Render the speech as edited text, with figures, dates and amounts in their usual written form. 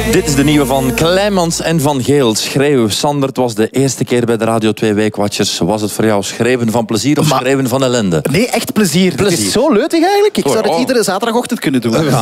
Dit is de nieuwe van Kleimans en Van Geel. Schreeuw. Sander, het was de eerste keer bij de Radio 2 Weekwatchers. Was het voor jou schreeuwen van plezier of schreeuwen van ellende? Nee, echt plezier. Het is zo leutig eigenlijk. Ik zou het iedere zaterdagochtend kunnen doen.